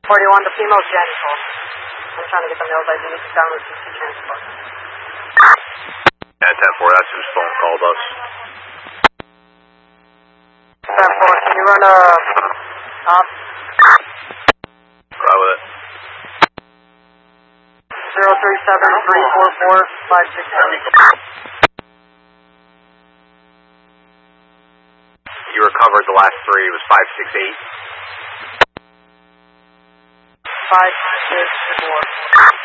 41, the female's genital. I'm trying to get the male's ID down with CC transport. Yeah, 10-4, that's whose phone called us. 10-4, can you run a op? Right with it. 037-344-567. You recovered the last three, it was 568. 564.